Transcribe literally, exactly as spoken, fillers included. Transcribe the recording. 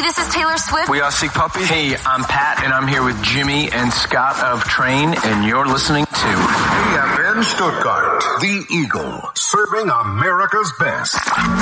Hey, this is Taylor Swift. We all seek puppies. Hey, I'm Pat, and I'm here with Jimmy and Scott of Train, and you're listening to E F N Stuttgart, the Eagle, serving America's best.